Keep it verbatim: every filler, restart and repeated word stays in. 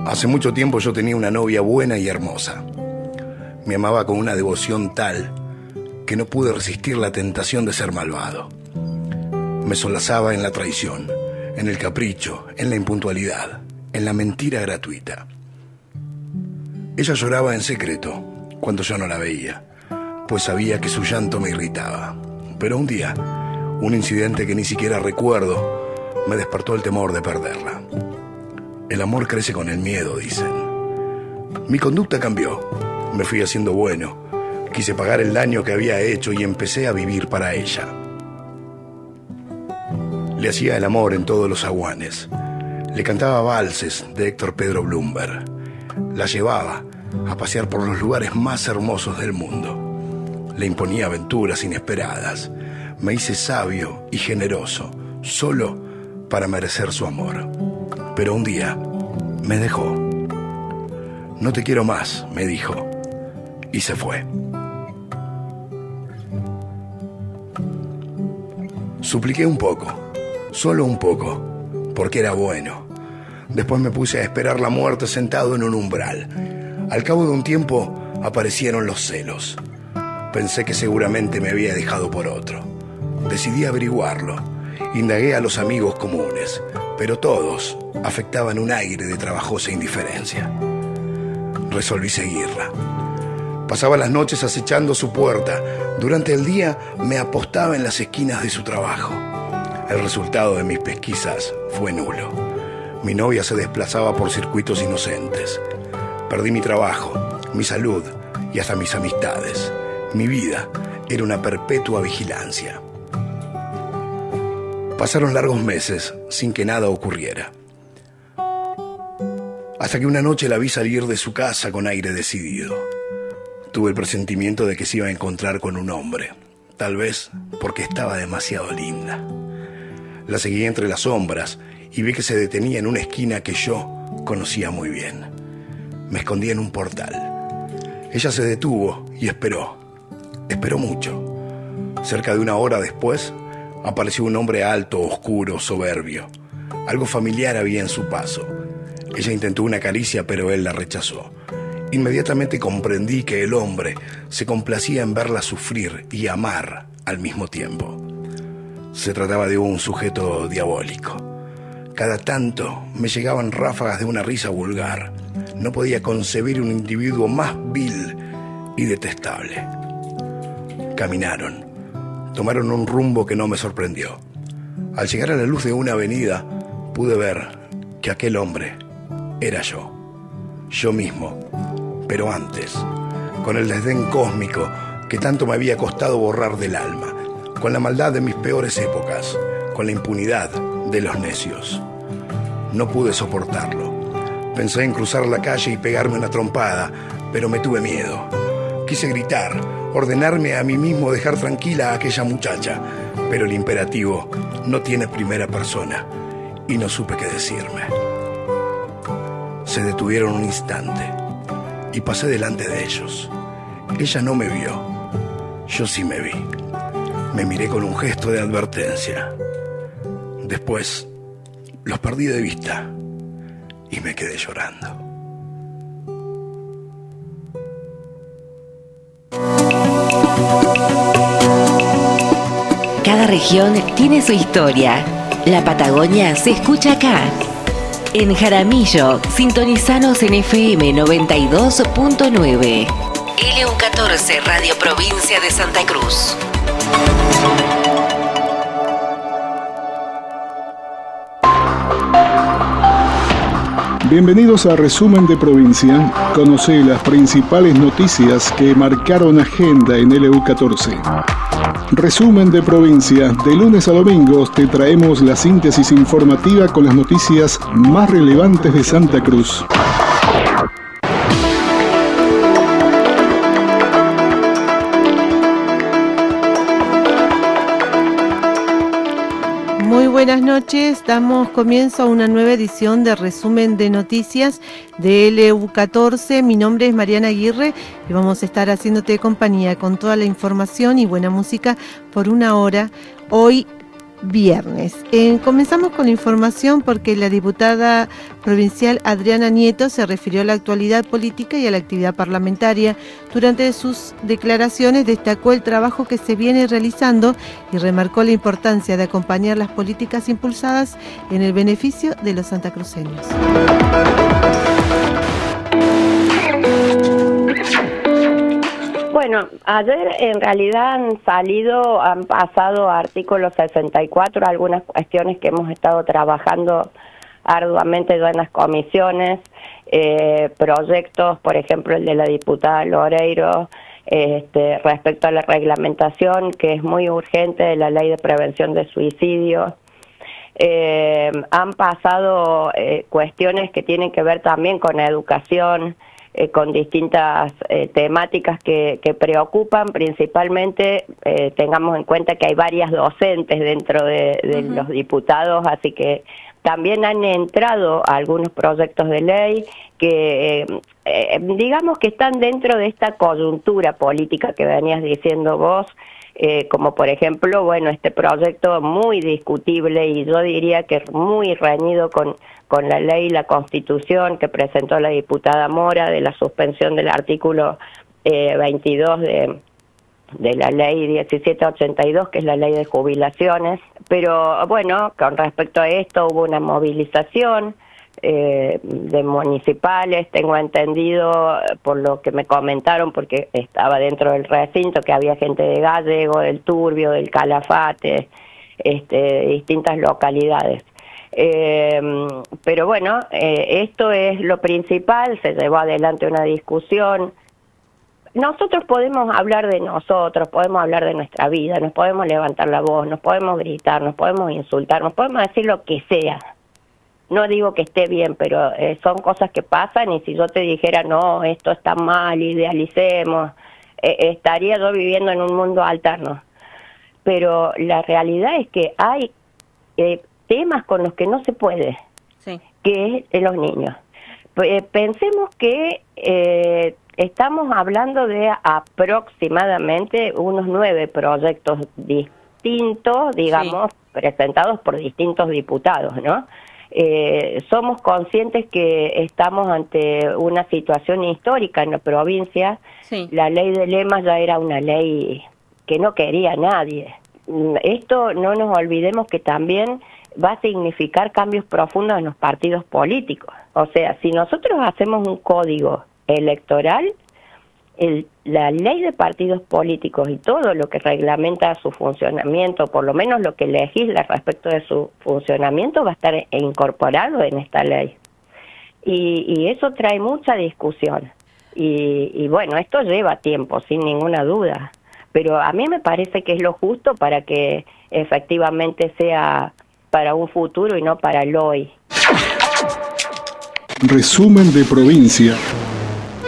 Hace mucho tiempo yo tenía una novia buena y hermosa. Me amaba con una devoción tal que no pude resistir la tentación de ser malvado. Me solazaba en la traición, en el capricho, en la impuntualidad, en la mentira gratuita. Ella lloraba en secreto cuando yo no la veía, pues sabía que su llanto me irritaba. Pero un día, un incidente que ni siquiera recuerdo, me despertó el temor de perderla. El amor crece con el miedo, dicen. Mi conducta cambió. Me fui haciendo bueno. Quise pagar el daño que había hecho y empecé a vivir para ella. Le hacía el amor en todos los aguanes. Le cantaba valses de Héctor Pedro Blumberg. La llevaba a pasear por los lugares más hermosos del mundo. Le imponía aventuras inesperadas. Me hice sabio y generoso, solo para merecer su amor. Pero un día me dejó. No te quiero más, me dijo, y se fue. Supliqué un poco, solo un poco, porque era bueno. Después me puse a esperar la muerte sentado en un umbral. Al cabo de un tiempo aparecieron los celos. Pensé que seguramente me había dejado por otro. Decidí averiguarlo. Indagué a los amigos comunes, pero todos afectaban un aire de trabajosa indiferencia. Resolví seguirla. Pasaba las noches acechando su puerta. Durante el día me apostaba en las esquinas de su trabajo. El resultado de mis pesquisas fue nulo. Mi novia se desplazaba por circuitos inocentes. Perdí mi trabajo, mi salud y hasta mis amistades. Mi vida era una perpetua vigilancia. Pasaron largos meses sin que nada ocurriera. Hasta que una noche la vi salir de su casa con aire decidido. Tuve el presentimiento de que se iba a encontrar con un hombre, tal vez porque estaba demasiado linda. La seguí entre las sombras y vi que se detenía en una esquina que yo conocía muy bien. Me escondí en un portal. Ella se detuvo y esperó. Esperó mucho. Cerca de una hora después, apareció un hombre alto, oscuro, soberbio. Algo familiar había en su paso. Ella intentó una caricia, pero él la rechazó. Inmediatamente comprendí que el hombre se complacía en verla sufrir y amar al mismo tiempo. Se trataba de un sujeto diabólico. Cada tanto me llegaban ráfagas de una risa vulgar. No podía concebir un individuo más vil y detestable. Caminaron. Tomaron un rumbo que no me sorprendió. Al llegar a la luz de una avenida, pude ver que aquel hombre era yo. Yo mismo, pero antes, con el desdén cósmico que tanto me había costado borrar del alma, con la maldad de mis peores épocas, con la impunidad de los necios. No pude soportarlo. Pensé en cruzar la calle y pegarme una trompada, pero me tuve miedo. Quise gritar, ordenarme a mí mismo dejar tranquila a aquella muchacha, pero el imperativo no tiene primera persona y no supe qué decirme. Se detuvieron un instante y pasé delante de ellos. Ella no me vio, yo sí me vi. Me miré con un gesto de advertencia. Después los perdí de vista y me quedé llorando. Cada región tiene su historia. La Patagonia se escucha acá. En Jaramillo, sintonizanos en F M noventa y dos punto nueve. L U catorce, Radio Provincia de Santa Cruz. Bienvenidos a Resumen de Provincia. Conoce las principales noticias que marcaron agenda en L U catorce. Resumen de Provincia. De lunes a domingos te traemos la síntesis informativa con las noticias más relevantes de Santa Cruz. Muy buenas noches, damos comienzo a una nueva edición de Resumen de Noticias de L U catorce. Mi nombre es Mariana Aguirre y vamos a estar haciéndote compañía con toda la información y buena música por una hora. Hoy, viernes. Eh, comenzamos con información porque la diputada provincial Adriana Nieto se refirió a la actualidad política y a la actividad parlamentaria. Durante sus declaraciones destacó el trabajo que se viene realizando y remarcó la importancia de acompañar las políticas impulsadas en el beneficio de los santacruceños. Bueno, ayer en realidad han salido, han pasado artículos sesenta y cuatro, algunas cuestiones que hemos estado trabajando arduamente ya en las comisiones, eh, proyectos, por ejemplo el de la diputada Loreiro, este, respecto a la reglamentación, que es muy urgente, de la ley de prevención de suicidio. Eh, han pasado eh, cuestiones que tienen que ver también con la educación, Eh, con distintas eh, temáticas que, que preocupan, principalmente eh, tengamos en cuenta que hay varias docentes dentro de, de uh-huh. los diputados, así que también han entrado algunos proyectos de ley que eh, eh, digamos que están dentro de esta coyuntura política que venías diciendo vos, eh, como por ejemplo, bueno, este proyecto muy discutible y yo diría que muy reñido con con la ley y la Constitución que presentó la diputada Mora de la suspensión del artículo eh, veintidós de, de la ley diecisiete ochenta y dos, que es la ley de jubilaciones. Pero bueno, con respecto a esto hubo una movilización eh, de municipales, tengo entendido por lo que me comentaron, porque estaba dentro del recinto, que había gente de Gallego, del Turbio, del Calafate, este, de distintas localidades. Eh, pero bueno, eh, esto es lo principal, se llevó adelante una discusión. Nosotros podemos hablar de nosotros, podemos hablar de nuestra vida, nos podemos levantar la voz, nos podemos gritar, nos podemos insultar, nos podemos decir lo que sea. No digo que esté bien, pero eh, son cosas que pasan, y si yo te dijera, no, esto está mal, idealicemos, eh, estaría yo viviendo en un mundo alterno. Pero la realidad es que hay eh, temas con los que no se puede, sí. que es los niños. Eh, pensemos que eh, estamos hablando de aproximadamente unos nueve proyectos distintos, digamos, sí. presentados por distintos diputados, ¿no? Eh, somos conscientes que estamos ante una situación histórica en la provincia. Sí. La ley de lemas ya era una ley que no quería nadie. Esto, no nos olvidemos que también va a significar cambios profundos en los partidos políticos. O sea, si nosotros hacemos un código electoral, el, la ley de partidos políticos y todo lo que reglamenta su funcionamiento, por lo menos lo que legisla respecto de su funcionamiento, va a estar incorporado en esta ley. Y, y eso trae mucha discusión. Y, y bueno, esto lleva tiempo, sin ninguna duda. Pero a mí me parece que es lo justo para que efectivamente sea para un futuro y no para el hoy. Resumen de provincia.